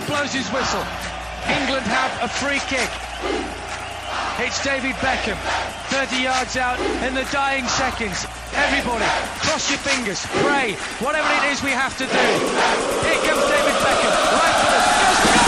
referee blows his whistle. England have a free kick. It's David Beckham, 30 yards out in the dying seconds. Everybody, cross your fingers, pray, whatever it is we have to do. Here comes David Beckham, right